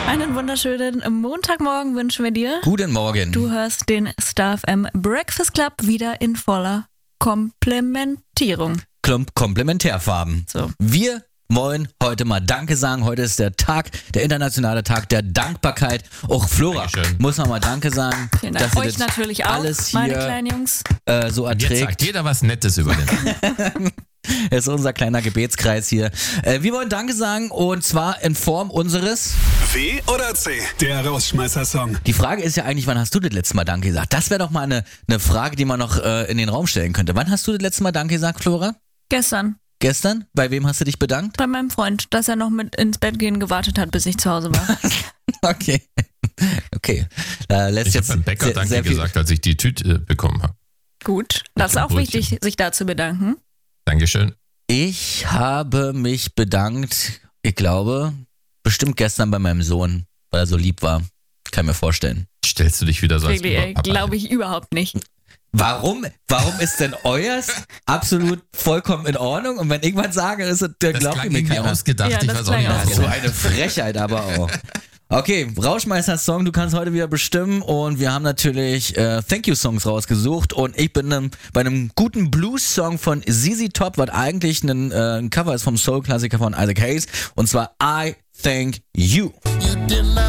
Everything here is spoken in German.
Einen wunderschönen Montagmorgen wünschen wir dir. Guten Morgen. Du hörst den Star FM Breakfast Club wieder in voller Komplementierung. Komplementärfarben. So. Wir wollen heute mal Danke sagen. Heute ist der internationale Tag der Dankbarkeit. Auch Flora, Dankeschön. muss man mal Danke sagen. Vielen Dank. dass sie Euch das natürlich auch, alles meine hier kleinen Jungs. so Jetzt erträgt. sagt jeder was Nettes über den. Das ist unser kleiner Gebetskreis hier. Wir wollen Danke sagen und zwar in Form unseres... W oder C? Der Rausschmeißer-Song. Die Frage ist ja eigentlich, wann hast du das letzte Mal Danke gesagt? Das wäre doch mal eine Frage, die man noch in den Raum stellen könnte. Wann hast du das letzte Mal Danke gesagt, Flora? Gestern Gestern? Bei wem hast du dich bedankt? bei meinem Freund, dass er noch mit ins Bett gehen gewartet hat, bis ich zu Hause war. Okay. Da lässt Ich habe jetzt beim Bäcker sehr Danke viel- gesagt, als ich die Tüte bekommen habe. Gut, das ist auch Brötchen. wichtig, sich da zu bedanken. Dankeschön. Ich habe mich bedankt, ich glaube, bestimmt gestern bei meinem Sohn, weil er so lieb war. Kann mir vorstellen. Stellst du dich wieder so als Wirklich, Papa glaube ich überhaupt nicht. Warum ist denn euers absolut vollkommen in Ordnung? Und wenn ich was sage, ist es, der Das glaubt klang mir irgendwie keiner. ausgedacht, Ja, ich das weiß auch nicht, klang was So so. eine Frechheit aber auch. Okay, Rauschmeister-Song, du kannst heute wieder bestimmen und wir haben natürlich Thank-You-Songs rausgesucht und ich bin bei einem guten Blues-Song von ZZ Top, was eigentlich ein Cover ist vom Soul-Klassiker von Isaac Hayes und zwar I Thank You. You did my